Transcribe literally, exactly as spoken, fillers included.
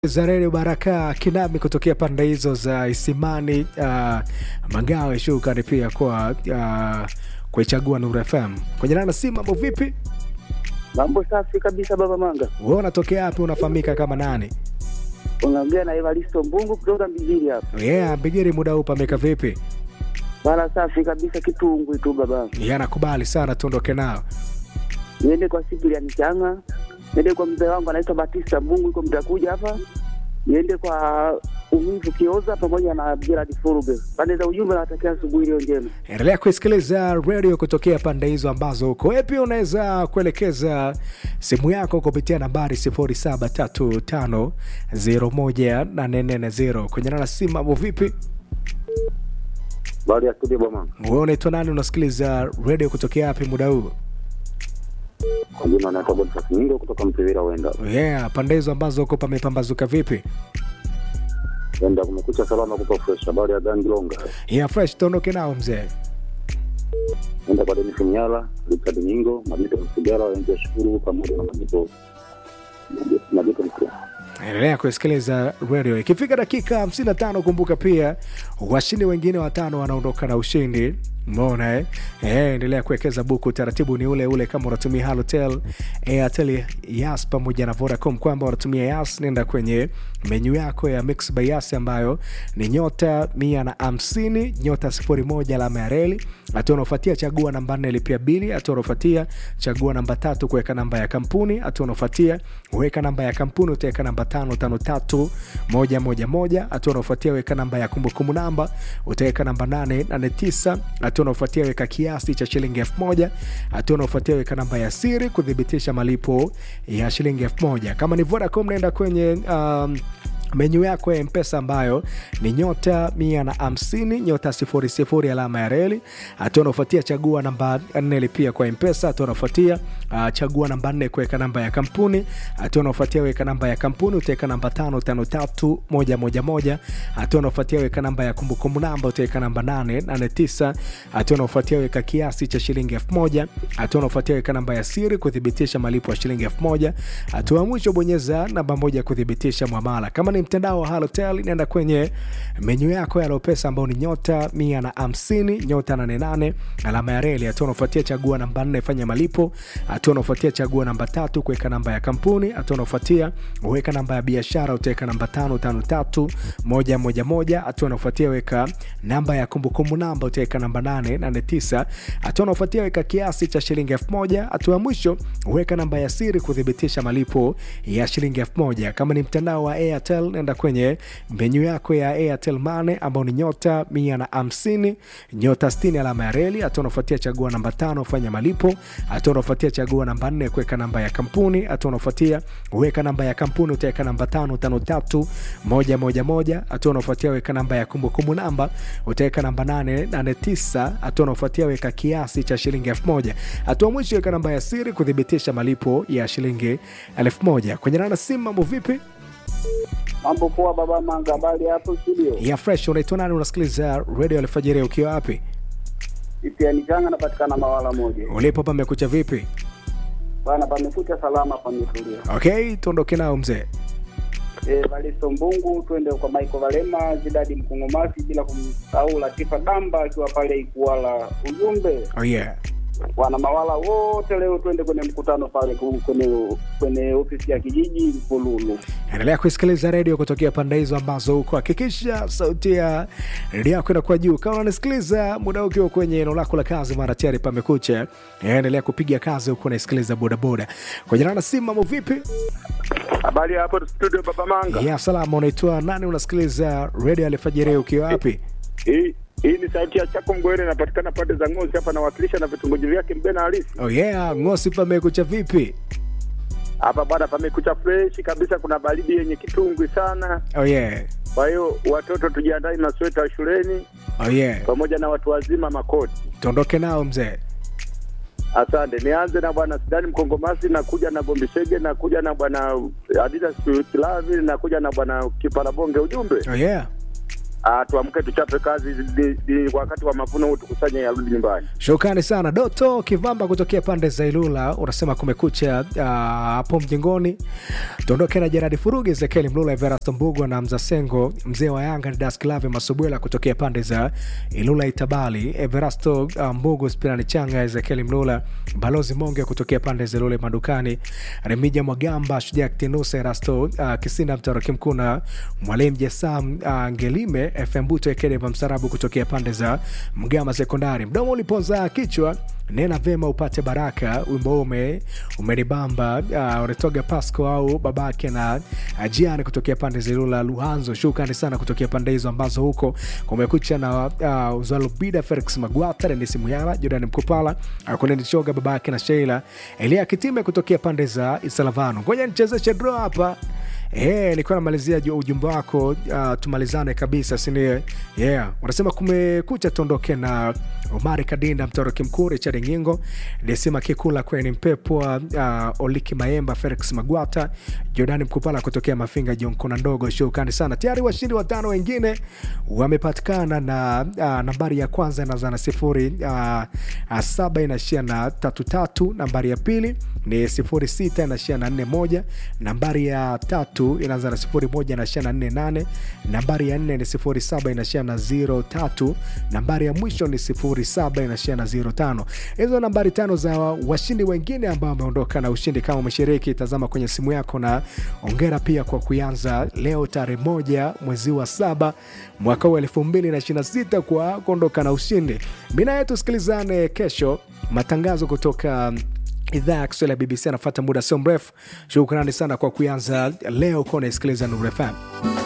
za Radio Baraka Kinami kutokea pande hizo za Isimani, uh, Mangawe shukrani pia kwa uh, kuichagua Nuru F M. Kwenye nana si mambo vipi? Mambo safi kabisa baba Manga. Wewe unatokea wapi, unafahamika kama nani? Unaongea na Evaristo Mbungu kutoka Mbigiri hapa. Yeah, Mbigiri muda huu pameka vipi? Bala safi kabisa kitungwe tu baba. Yeah, nakubali sana tuondoke nao. Niende kwa Sibili ya Nichanga. Niende kwa mzee wangu anaitwa Batista Mbungu yuko mtakuja hapa. Niende kwa Umivu Kioza pamoja na Gerard Furube. Pande za ujumbe natakia asubuhi leo njema. Endelea kusikiliza radio kutokea pande hizo ambazo uko. Wewe pia unaweza kuelekeza simu yako kupitia nambari sifuri saba tatu tano zero moja nane nne zero. Kwenye nana simu mambo vipi? Baada ya studio bwana. Wewe unaitwa nani, unasikiliza radio kutokea wapi muda huu? Kwa jina naitwa Godfrey Ningo kutoka Mpevera Wenda. Yeah, pande hizo ambazo uko pamepambazuka vipi? Wenda kumekucha salama kupa fresh. Habari ya Gandilonga. Yeah, fresh tuondoke nao mzee. Wenda kwa Dennis Mnyala, Richard Ningo, Majito Msigara, Wenje Shukuru pamoja na Majito Majito Msigara. Endelea kusikiliza radio. Ikifika dakika hamsini na tano kumbuka pia washindi wengine watano wanaondoka na ushindi. Umeona eh? Eh, endelea kuwekeza buku, taratibu ni ule ule kama unatumia Halotel, Airtel, Yas pamoja na Vodacom. Kwamba unatumia Yas, nenda kwenye menu yako ya Mix by Yas ambayo ni nyota mia na hamsini nyota sifuri moja alama ya reli. Hatua unafuatia chagua namba nne lipia bili. Hatua unafuatia chagua namba tatu kuweka namba ya kampuni. Hatua unafuatia weka namba ya kampuni, utaweka namba tano tano tatu moja moja moja. Hatua unafuatia weka namba ya kumbukumbu namba, utaweka namba nane nane tisa. Hatua unafuatia weka kiasi cha shilingi elfu moja. Hatua unafuatia weka namba ya siri kudhibitisha malipo ya shilingi elfu moja. Kama ni Vodacom nenda kwenye um, menu yako ya M-Pesa ambayo ni nyota mia na hamsini nyota sifuri sifuri alama ya reli. Hatua unafuatia chagua namba nne lipia kwa M-Pesa. Hatua unafuatia uh, chagua namba nne kuweka namba ya kampuni. Hatua unafuatia weka namba ya kampuni, utaweka namba tano tano tatu moja moja moja. Hatua unafuatia weka namba ya kumbukumbu namba, utaweka namba nane nane tisa. Hatua unafuatia weka kiasi cha shilingi elfu moja. Hatua unafuatia weka namba ya siri kudhibitisha malipo ya shilingi elfu moja. Hatua mwisho bonyeza namba moja kudhibitisha muamala. Kama ni mtandao wa Halotel nenda kwenye menu yako ya Lopesa ambao ni nyota mia na hamsini nyota nane nane alama ya reli. Hatua unafuatia chagua namba nne fanya malipo. Hatua unafuatia chagua namba tatu kuweka namba ya kampuni. Hatua unafuatia weka namba ya biashara, utaweka namba tano tano tatu moja moja moja. Hatua unafuatia weka namba ya kumbukumbu namba, utaweka namba nane nane tisa. Hatua unafuatia weka kiasi cha shilingi elfu moja. Hatua mwisho weka namba ya siri kudhibitisha malipo ya shilingi elfu moja. Kama ni mtandao wa Airtel nenda kwenye menu yako ya Airtel Money ambao ni nyota mia na hamsini nyota sitini alama ya reli. Hatua unafuatia chagua namba tano fanya malipo. Hatua unafuatia chagua namba nne kuweka namba ya kampuni. Hatua unafuatia weka namba ya kampuni, utaweka namba tano tano tatu moja moja moja. Hatua unafuatia weka namba ya kumbukumbu namba, utaweka namba nane nane tisa. Hatua unafuatia weka kiasi cha shilingi elfu moja. Hatua mwisho weka namba ya siri kudhibitisha malipo ya shilingi elfu moja. Kwenye nana simu mambo vipi? Mambo poa baba Manga, habari hapo studio. Ya fresh, unaitwa nani, unasikiliza radio Alfajiri ukiwa wapi? Ipia Nichanga napatikana Mawala moja. Ulipo pamekucha vipi? Bana pamekucha salama pametulia. Okay, tuondoke nao mzee. Eh, Evaristo Mbungu twende kwa Michael Valema, Zidadi Mkongomasi bila kumsahau Latifa Damba akiwa pale Ikuala. Ujumbe. Oh yeah. Wana Mawala wote leo twende kwenye mkutano pale kwenye kwenye ofisi ya kijiji Mpululu. Endelea kusikiliza radio kutokea pande hizo ambazo uko. Hakikisha sauti ya radio yako inakuwa juu. Kama unasikiliza muda ukiwa kwenye eneo lako la kazi mara tayari pamekucha, endelea kupiga kazi huko unasikiliza boda boda. Kwa jina na simu mambo vipi? Habari hapo studio baba Manga. Ya salama, unaitwa nani, unasikiliza radio Alfajiri ukiwa wapi? Hii hii ni sauti ya Chako Mgwere, inapatikana pande za Ngozi hapa, nawakilisha na vitongoji vyake Mbena halisi. Oh yeah, Ngozi pamekucha vipi? Hapa bwana pamekucha fresh kabisa, kuna baridi yenye kitungwi sana. Oh yeah. Kwa hiyo watoto tujiandae na sweta shuleni. Oh yeah. Pamoja na watu wazima makoti. Tuondoke nao mzee. Asante. Nianze na bwana Sidani Mkongomasi, na kuja na Gombishege, na kuja na bwana Adidas Tilavi, na kuja na bwana Kiparabonge. Ujumbe. Oh yeah. Ah, tuamke tuchape kazi di, di, wakati wa mavuno huu tukusanye yarudi nyumbani. Shukrani sana Doto Kivamba kutokea pande za Ilula, unasema kumekucha hapo uh, mjengoni. Tuondoke na Gerard Furugi, Ezekiel Mlula, Everasto Mbugwa na Mzasengo, mzee wa Yanga Dasklave Masubwela kutokea pande za Ilula Itabali, Everasto uh, Mbugwa, Spirani Changa, Ezekiel Mlula, Balozi Monge kutokea pande za Ilula Madukani, Remija Mwagamba, Shujaa Tinusa, Erasto uh, Kisinda Mtaroki Mkuu na Mwalimu Jesam uh, Ngelime, F M Buto Ekedeva Msarabu kutokea pande za Mgama Sekondari. Mdomo ulipoza kichwa nena vema upate baraka, wimbo ume umenibamba. Uh, Oretoga Pasco au babake na Ajiani kutokea pande za Ilula Luhanzo. Shukrani sana kutokea pande hizo ambazo huko kumekucha na uh, Uzalo Bida, Felix Magwata, Renisi Muyala, Jordan Mkupala, Akoneni Choga, babake na Sheila Elia Kitime kutokea pande za Isalavano. Ngoja nichezeshe draw hapa. Eh, nilikuwa namalizia ujumbe wako, uh, tumalizane kabisa, si ndio? Yeah, unasema kumekucha tuondoke na Omari Kadinda, Mtoroki Mkuu, Richard Ngingo, Desima Kikula, Kweni Mpepo, uh, Oliki Maemba, Felix Magwata, Jordan Mkupala kutokea Mafinga, John Kona Ndogo. Shukrani sana. Tayari washindi watano wengine wamepatikana na uh, nambari ya kwanza inaanza na sifuri uh, uh, saba inashia na tatu tatu, nambari ya pili ni sifuri sita inashia na nne moja, nambari ya tatu inaanza na sifuri moja inashia na nne nane, nambari ya nne ni sifuri saba inashia na zero tatu, nambari ya mwisho ni sifuri saba inashia na zero tano. Hizo nambari tano za washindi wengine ambao wameondoka na ushindi. Kama umeshiriki, tazama kwenye simu yako, na ongera pia kwa kuanza leo tarehe moja mwezi wa saba mwaka wa elfu mbili na ishirini na sita kwa kuondoka na ushindi. Mina yetu sikilizane kesho, matangazo kutoka idhaa ya Kiswahili ya B B C anafuata muda sio mrefu. Shukrani sana kwa kuanza leo kwa kusikiliza Nuru F M.